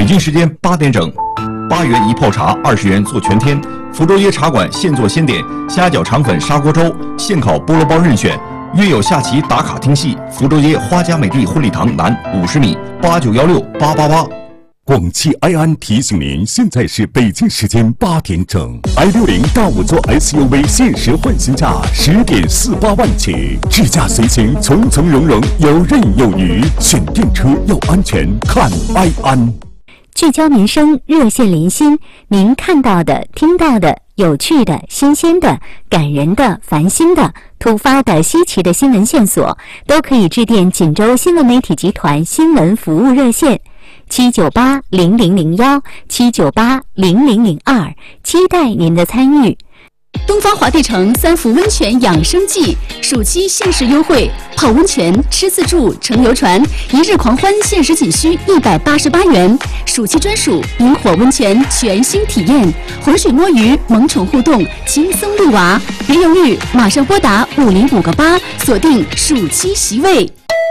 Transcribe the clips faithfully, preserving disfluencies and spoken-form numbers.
京时间八点整，八元一泡茶，二十元做全天。福州街茶馆现做现点，虾饺、肠粉、砂锅粥，现烤菠萝包任选。约有下棋打卡听戏，福州街花家美地婚礼堂南五十米，八九幺六八八八。 广汽埃安提醒您，现在是北京时间八点整 ，i 六零大五座 S U V 限时换新价十点四八万起，智驾随行，从从容容，游刃有余。选电车要安全，看埃安。 聚焦民生，热线连心，您看到的、听到的、有趣的、新鲜的、感人的、烦心的、突发的、稀奇的新闻线索，都可以致电锦州新闻媒体集团新闻服务热线。七九八零零零幺七九八零零零二，期待您的参与。 东方华帝城三福温泉养生季暑期限时优惠，泡温泉、吃自助、乘游船，一日狂欢限时仅需一百八十八元。暑期专属萤火温泉全新体验，浑水摸鱼、萌宠互动，轻松入娃。别犹豫，马上拨打五零五个八，锁定暑期席位。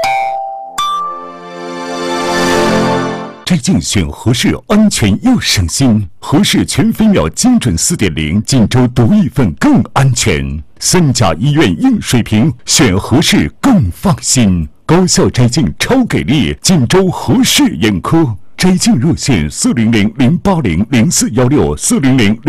摘镜选合适，安全又省心。合适全飞秒精准 四点零， 锦州独一份更安全。三甲医院硬水平，选合适更放心。高效摘镜超给力，锦州合适眼科摘镜热线四零零零八零零四幺六四零零。